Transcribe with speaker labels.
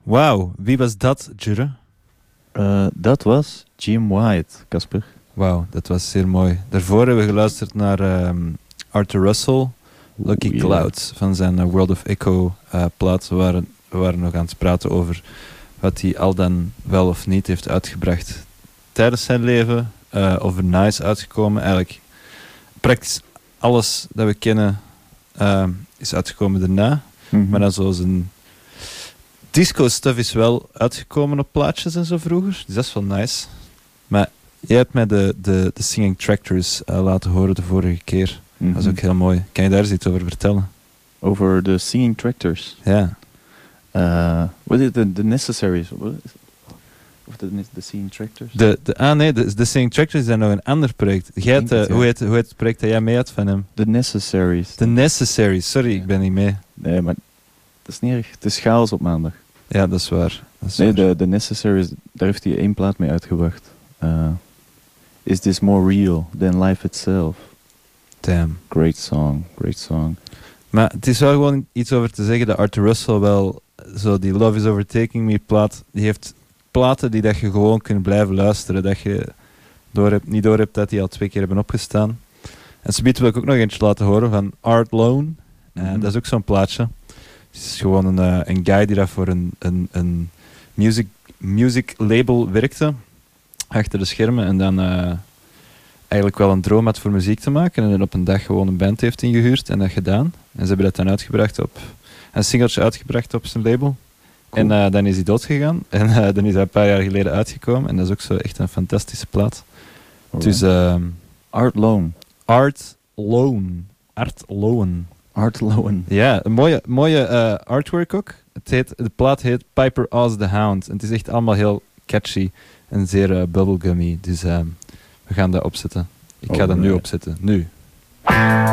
Speaker 1: Wauw, wie was dat, Jure?
Speaker 2: Dat was Jim White, Casper.
Speaker 1: Wauw, dat was zeer mooi. Daarvoor hebben we geluisterd naar Arthur Russell, Lucky Clouds, van zijn World of Echo plaat. We waren nog aan het praten over wat hij al dan wel of niet heeft uitgebracht tijdens zijn leven. Over Nice uitgekomen. Eigenlijk praktisch alles dat we kennen is uitgekomen daarna.
Speaker 2: Mm-hmm.
Speaker 1: Maar dan zo zijn disco stuff is wel uitgekomen op plaatjes en zo vroeger. Dus dat is wel nice. Maar jij hebt mij de Singing Tractors laten horen de vorige keer.
Speaker 2: Mm-hmm.
Speaker 1: Dat is ook heel mooi. Kan je daar eens iets over vertellen?
Speaker 2: Over de Singing Tractors?
Speaker 1: Ja.
Speaker 2: What is the Necessaries? Of de Singing Tractors?
Speaker 1: De Singing Tractors zijn nog een ander project. Hoe heet het project dat jij mee had van hem?
Speaker 2: The Necessaries.
Speaker 1: The Necessaries. Sorry, ik ben niet mee.
Speaker 2: Nee, maar dat is niet erg. Het is chaos op maandag.
Speaker 1: Ja, dat is waar.
Speaker 2: De Necessaries, daar heeft hij 1 plaat mee uitgebracht. Is This More Real Than Life Itself?
Speaker 1: Damn.
Speaker 2: Great song.
Speaker 1: Maar het is wel gewoon iets over te zeggen dat Arthur Russell wel zo die Love Is Overtaking Me plaat, die heeft platen die dat je gewoon kunt blijven luisteren, dat je niet door hebt dat die al 2 keer hebben opgestaan. En zo wil ik ook nog eentje laten horen van Art Lone.
Speaker 2: Mm-hmm.
Speaker 1: Dat is ook zo'n plaatje. Het is gewoon een guy die dat voor een music label werkte, achter de schermen, en dan eigenlijk wel een droom had voor muziek te maken en dan op een dag gewoon een band heeft ingehuurd en dat gedaan. En ze hebben dat dan uitgebracht een singeltje uitgebracht op zijn label. Cool. En dan is hij doodgegaan en dan is hij een paar jaar geleden uitgekomen en dat is ook zo echt een fantastische plaat. Dus
Speaker 2: Art Lone.
Speaker 1: Art Lone. Ja, een mooie artwork ook. De plaat heet Piper Oz the Hound. En het is echt allemaal heel catchy en zeer bubblegummy. Dus we gaan dat opzetten. Ik ga dat nu opzetten. Nu.